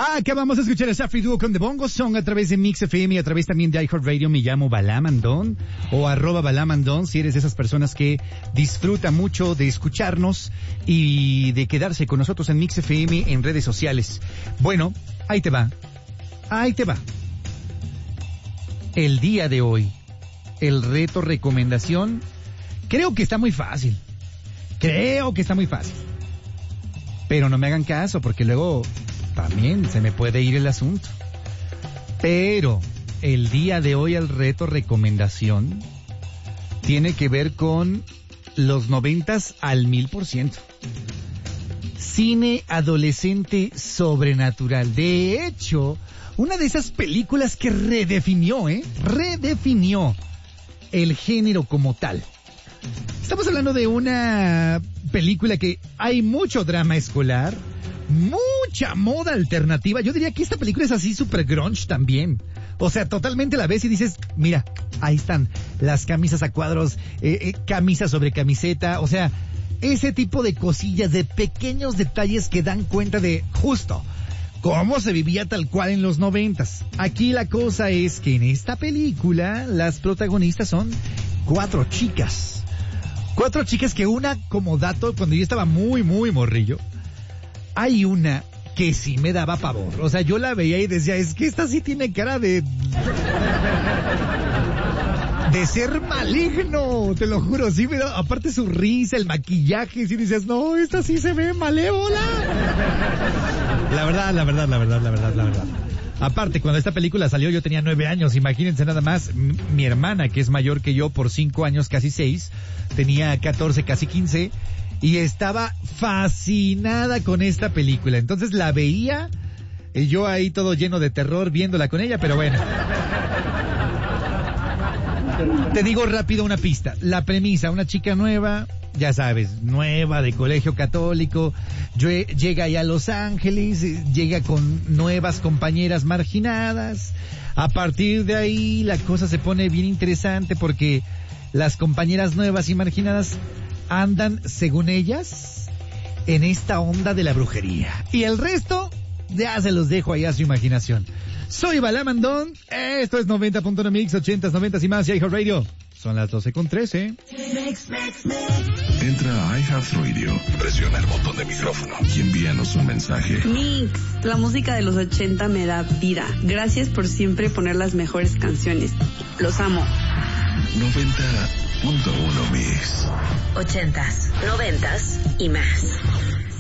Acabamos de escuchar a Safri Duo con The Bongo Song a través de Mix FM y a través también de iHeartRadio. Me llamo Balamandón o @Balamandón si eres de esas personas que disfruta mucho de escucharnos y de quedarse con nosotros en Mix FM en redes sociales. Bueno, ahí te va. El día de hoy, el reto recomendación, creo que está muy fácil. Pero no me hagan caso porque luego también se me puede ir el asunto. Pero el día de hoy el reto recomendación tiene que ver con los 90s al 1000%. Cine adolescente sobrenatural. De hecho, una de esas películas que redefinió el género como tal. Estamos hablando de una película que hay mucho drama escolar, mucha moda alternativa. Yo diría que esta película es así super grunge también. O sea, totalmente la ves y dices, mira, ahí están las camisas a cuadros, camisa sobre camiseta. O sea, ese tipo de cosillas, de pequeños detalles que dan cuenta de justo cómo se vivía tal cual en los 90s. Aquí la cosa es que en esta película las protagonistas son 4 chicas. 4 chicas que una, como dato, cuando yo estaba muy morrillo, hay una que sí me daba pavor. O sea, yo la veía y decía, es que esta sí tiene cara de ser maligno, te lo juro. Sí, pero aparte su risa, el maquillaje, sí dices, no, esta sí se ve malévola. La verdad. Aparte, cuando esta película salió yo tenía 9 años, imagínense nada más, mi hermana, que es mayor que yo por 5 años, casi 6, tenía 14, casi 15, y estaba fascinada con esta película. Entonces la veía, y yo ahí todo lleno de terror viéndola con ella, pero bueno. Te digo rápido una pista. La premisa, una chica nueva, ya sabes, nueva de colegio católico, llega allá a Los Ángeles, llega con nuevas compañeras marginadas. A partir de ahí la cosa se pone bien interesante porque las compañeras nuevas y marginadas andan, según ellas, en esta onda de la brujería. Y el resto ya se los dejo ahí a su imaginación. Soy Balamandón, esto es 90.1 Mix, 80s, 90s y más, y iHeartRadio. Son las 12:13. Entra a iHeartRadio, presiona el botón de micrófono y envíanos un mensaje. Mix, la música de los 80 me da vida. Gracias por siempre poner las mejores canciones. Los amo. 90.1 Mix. 80s, 90s y más.